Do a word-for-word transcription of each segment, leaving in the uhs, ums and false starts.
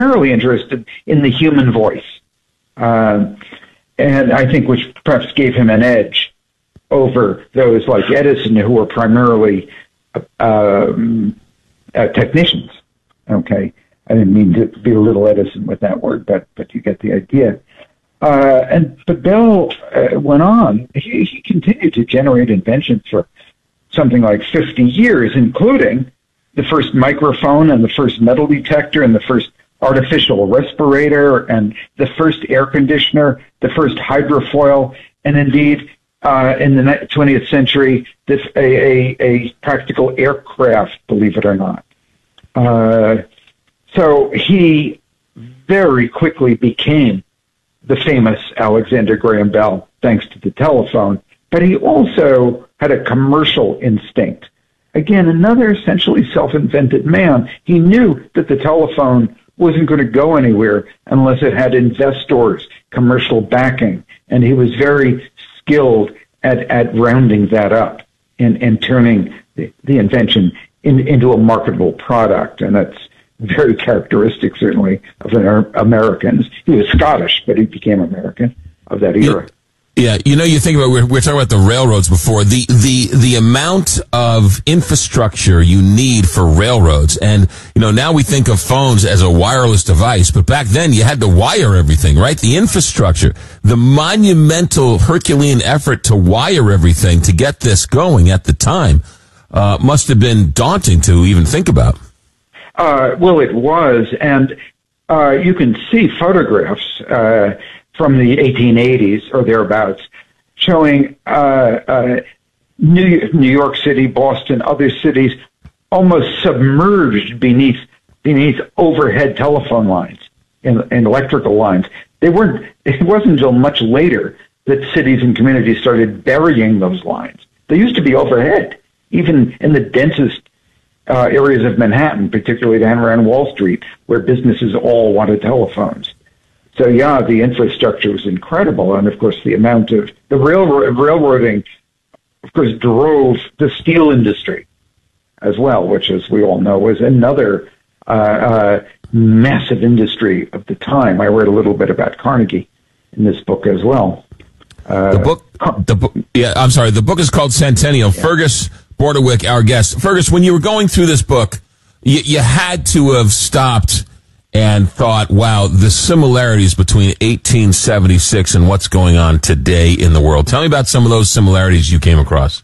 primarily interested in the human voice. Uh, and I think which perhaps gave him an edge over those like Edison, who were primarily um, uh, technicians. Okay, I didn't mean to belittle Edison with that word, but but you get the idea. Uh, and but Bell uh, went on. He, he continued to generate inventions for something like fifty years, including the first microphone and the first metal detector and the first artificial respirator and the first air conditioner, the first hydrofoil, and indeed, uh, in the twentieth century, this a, a, a practical aircraft, believe it or not. Uh, so he very quickly became the famous Alexander Graham Bell, thanks to the telephone, but he also had a commercial instinct. Again, another essentially self-invented man. He knew that the telephone wasn't going to go anywhere unless it had investors, commercial backing, and he was very skilled at, at rounding that up and, and turning the, the invention in, into a marketable product, and that's very characteristic, certainly, of Americans. He was Scottish, but he became American of that era. Yeah, you know, you think about, we're, we're talking about the railroads before, the, the, the amount of infrastructure you need for railroads. And, you know, now we think of phones as a wireless device, but back then you had to wire everything, right? The infrastructure, the monumental Herculean effort to wire everything to get this going at the time, uh, must have been daunting to even think about. Uh, well, it was. And, uh, you can see photographs, uh, from the eighteen eighties or thereabouts, showing uh, uh, New, New York City, Boston, other cities almost submerged beneath beneath overhead telephone lines and, and electrical lines. They weren't. It wasn't until much later that cities and communities started burying those lines. They used to be overhead, even in the densest uh, areas of Manhattan, particularly down around Wall Street, where businesses all wanted telephones. So, yeah, the infrastructure was incredible. And, of course, the amount of the railroad, railroading, of course, drove the steel industry as well, which, as we all know, was another uh, uh, massive industry of the time. I read a little bit about Carnegie in this book as well. Uh, the book, the book, yeah, I'm sorry. The book is called Centennial. Yeah. Fergus Bordewick, our guest. Fergus, when you were going through this book, you, you had to have stopped and thought, wow, the similarities between eighteen seventy-six and what's going on today in the world. Tell me about some of those similarities you came across.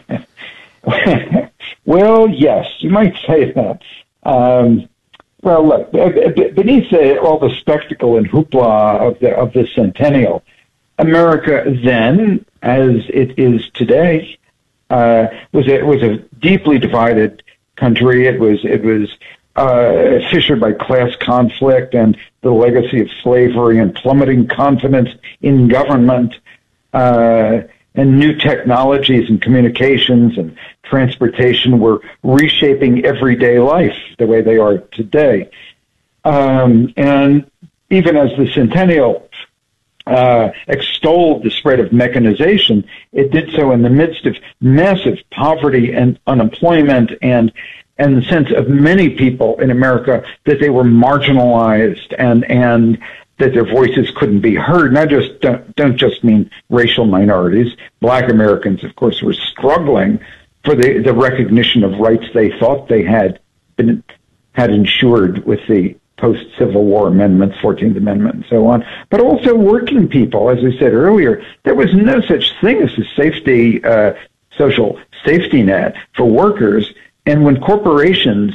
Well, yes, you might say that. Um, well, look, beneath uh, all the spectacle and hoopla of the of the centennial, America then, as it is today, uh, was a, was a deeply divided country. It was it was. Uh, fissured by class conflict and the legacy of slavery and plummeting confidence in government, uh, and new technologies and communications and transportation were reshaping everyday life the way they are today. Um, and even as the centennial uh, extolled the spread of mechanization, it did so in the midst of massive poverty and unemployment and and the sense of many people in America that they were marginalized and and that their voices couldn't be heard. And I just don't, don't just mean racial minorities. Black Americans, of course, were struggling for the, the recognition of rights they thought they had been had ensured with the post-Civil War amendments, fourteenth Amendment, and so on. But also working people, as I said earlier, there was no such thing as a safety, uh, social safety net for workers. And when corporations,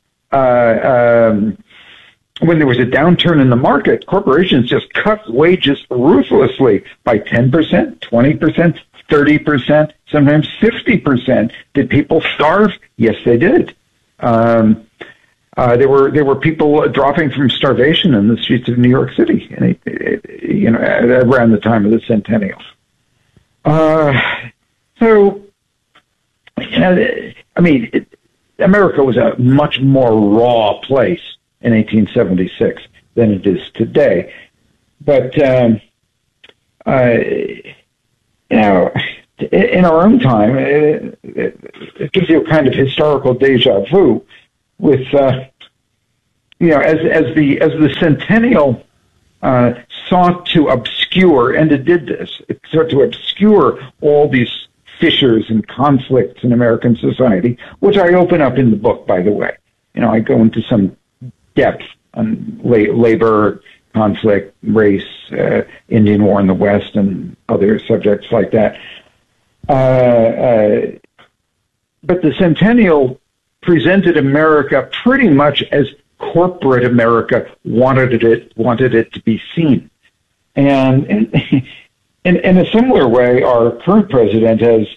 uh, um, when there was a downturn in the market, corporations just cut wages ruthlessly by ten percent, twenty percent, thirty percent, sometimes fifty percent. Did people starve? Yes, they did. Um, uh, there were there were people dropping from starvation in the streets of New York City, and it, it, you know, around the time of the centennial. Uh, so, you know, I mean. It, America was a much more raw place in eighteen seventy-six than it is today. But, um, uh, you know, in our own time, it, it, it gives you a kind of historical deja vu with uh, you know, as as the as the centennial uh, sought to obscure, and it did this, it sought to obscure all these fissures and conflicts in American society, which I open up in the book, by the way. You know, I go into some depth on la- labor, conflict, race, uh, Indian War in the West, and other subjects like that. Uh, uh, but the centennial presented America pretty much as corporate America wanted it wanted it to be seen, and in, in, in a similar way, our current president has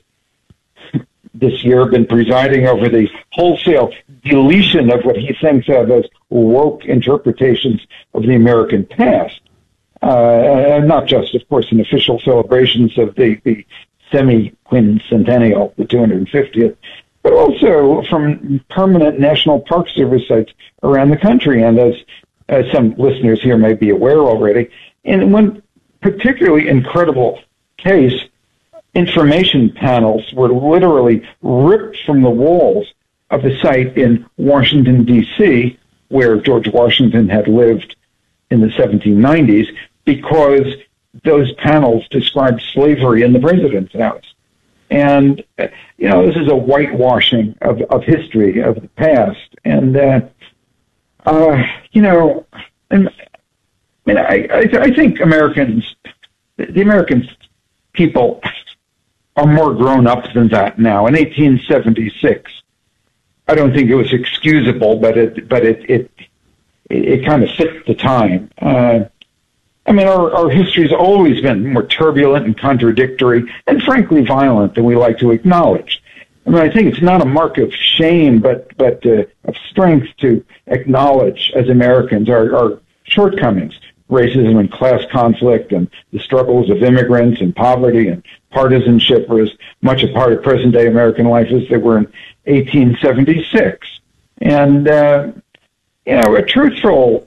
this year been presiding over the wholesale deletion of what he thinks of as woke interpretations of the American past, uh, and not just, of course, in official celebrations of the, the semi-quincentennial, the two hundred fiftieth, but also from permanent National Park Service sites around the country. And as, as some listeners here may be aware already, in one particularly incredible case, information panels were literally ripped from the walls of a site in Washington, D C, where George Washington had lived in the seventeen nineties, because those panels described slavery in the president's house. And, uh, you know, this is a whitewashing of, of history, of the past. And, uh, uh, you know, and, I mean, I, I, I think Americans, the American people are more grown up than that now. In eighteen seventy-six, I don't think it was excusable, but it, but it, it, it, it kind of fit the time. Uh, I mean, our, our history's always been more turbulent and contradictory and frankly violent than we like to acknowledge. I mean, I think it's not a mark of shame, but, but uh, of strength to acknowledge as Americans our, our shortcomings, racism and class conflict and the struggles of immigrants and poverty and partisanship were as much a part of present-day American life as they were in eighteen seventy-six. And, uh, you know, a truthful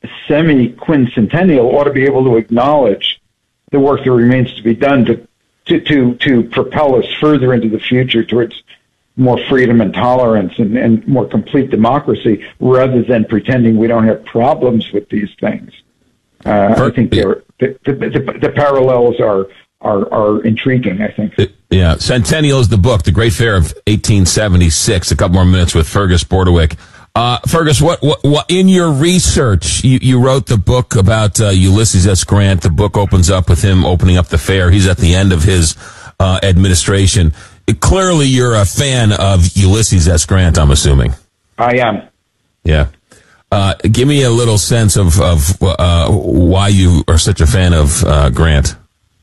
semi-quincentennial ought to be able to acknowledge the work that remains to be done to, to, to, to propel us further into the future towards more freedom and tolerance and, and more complete democracy, rather than pretending we don't have problems with these things. Uh, I think the, the, the, the parallels are, are, are intriguing, I think. Yeah. Centennial is the book, The Great Fair of eighteen seventy-six. A couple more minutes with Fergus Bordewick. Uh, Fergus, what, what, what, in your research, you, you wrote the book about, uh, Ulysses S. Grant. The book opens up with him opening up the fair. He's at the end of his, uh, administration. It, clearly you're a fan of Ulysses S. Grant, I'm assuming. I am. Yeah. Uh, give me a little sense of, of, uh, why you are such a fan of, uh, Grant.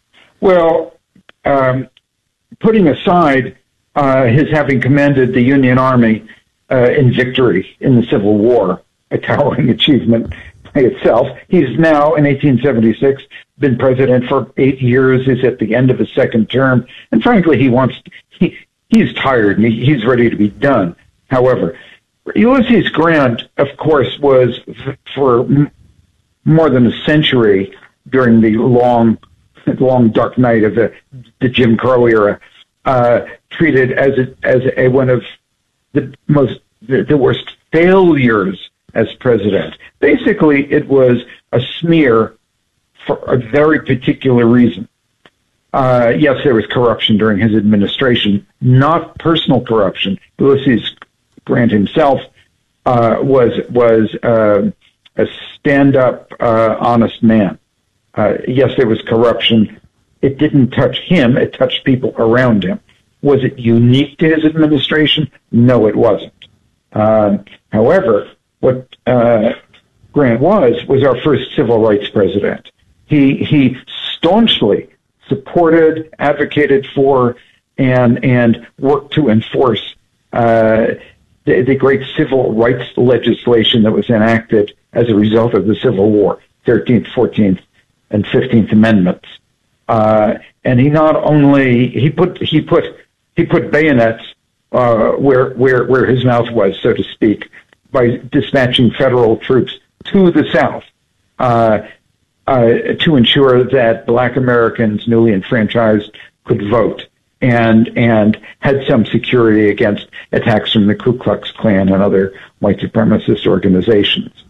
Well, um, putting aside, uh, his having commanded the Union Army, Uh, in victory in the Civil War, a towering achievement by itself. He's now, in eighteen seventy-six, been president for eight years. He's at the end of his second term. And frankly, he wants, he, he's tired and he, he's ready to be done. However, Ulysses Grant, of course, was f- for m- more than a century during the long, long dark night of the, the Jim Crow era, uh, treated as a, as a, one of the most, the, the worst failures as president. Basically, it was a smear for a very particular reason. Uh, yes, there was corruption during his administration, not personal corruption. Ulysses Grant himself uh, was was uh, a stand-up, uh, honest man. Uh, yes, there was corruption. It didn't touch him. It touched people around him. Was it unique to his administration? No, it wasn't. Uh, however, what uh, Grant was, was our first civil rights president. He he staunchly supported, advocated for, and and worked to enforce uh, the, the great civil rights legislation that was enacted as a result of the Civil War, thirteenth, fourteenth, and fifteenth Amendments. Uh, and he not only, he put, he put, He put bayonets uh, where where where his mouth was, so to speak, by dispatching federal troops to the South uh, uh, to ensure that Black Americans, newly enfranchised, could vote and and had some security against attacks from the Ku Klux Klan and other white supremacist organizations.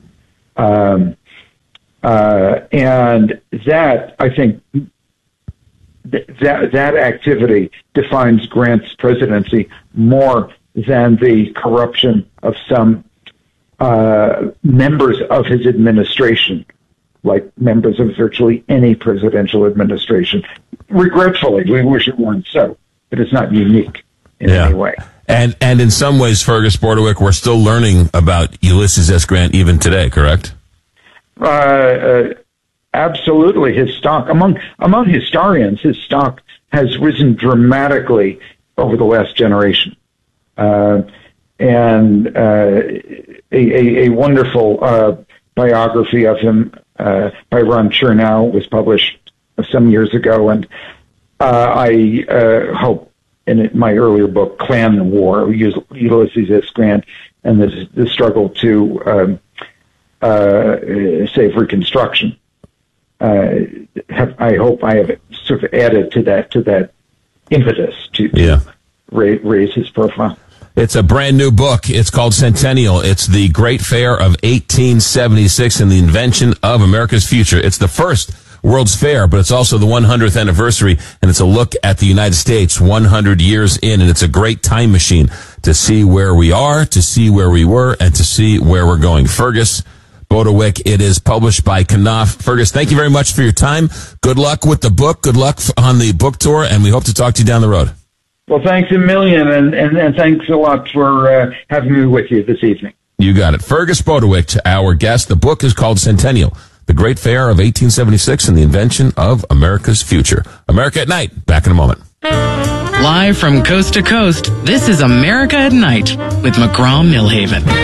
Um, uh, and that, I think, th- that that activity defines Grant's presidency more than the corruption of some uh, members of his administration, like members of virtually any presidential administration. Regretfully, we wish it weren't so, but it's not unique in yeah. any way. And and in some ways, Fergus Bordewick, we're still learning about Ulysses S. Grant even today, correct? Uh, uh, absolutely. His stock, among among historians, his stock has risen dramatically over the last generation. Uh, and uh, a, a, a wonderful uh, biography of him uh, by Ron Chernow was published some years ago, and uh, I uh, hope in my earlier book, Klan War, Ulysses S. Grant and the, the struggle to um, uh, save Reconstruction. Uh, have, I hope I have sort of added to that to that impetus to, to yeah. raise, raise his profile. It's a brand new book. It's called Centennial. It's the Great Fair of eighteen seventy-six and the Invention of America's Future. It's the first World's Fair, but it's also the one hundredth anniversary, and it's a look at the United States one hundred years in, and it's a great time machine to see where we are, to see where we were, and to see where we're going. Fergus Bordewick, it is published by Knopf. Fergus, thank you very much for your time. Good luck with the book. Good luck on the book tour, and we hope to talk to you down the road. Well, thanks a million, and, and, and thanks a lot for uh, having me with you this evening. You got it. Fergus Bordewick, our guest. The book is called Centennial, the Great Fair of eighteen seventy-six and the Invention of America's Future. America at Night. Back in a moment. Live from coast to coast, this is America at Night with McGraw Millhaven.